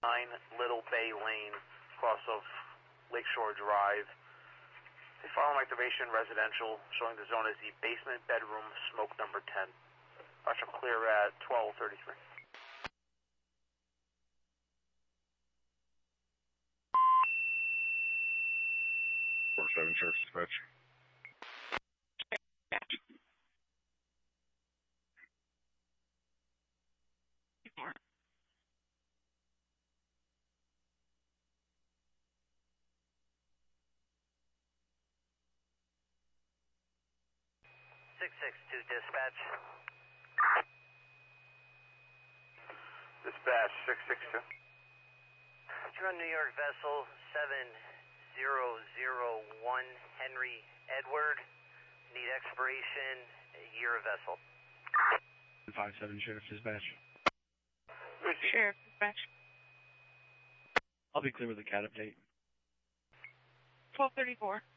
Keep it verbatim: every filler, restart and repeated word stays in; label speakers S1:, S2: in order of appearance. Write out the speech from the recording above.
S1: nine Little Bay Lane, cross of Lakeshore Drive. The following activation residential, showing the zone as the basement bedroom, smoke number ten. Watch them clear at twelve thirty-three.
S2: four seven Sheriff's Dispatch.
S3: six six two dispatch.
S1: Dispatch six six two.
S3: You're on New York vessel seven zero zero one Henry Edward. Need expiration, year of vessel.
S4: five seven Sheriff's Dispatch.
S5: Sheriff Dispatch.
S4: I'll be clear with the cat update.
S5: twelve thirty-four.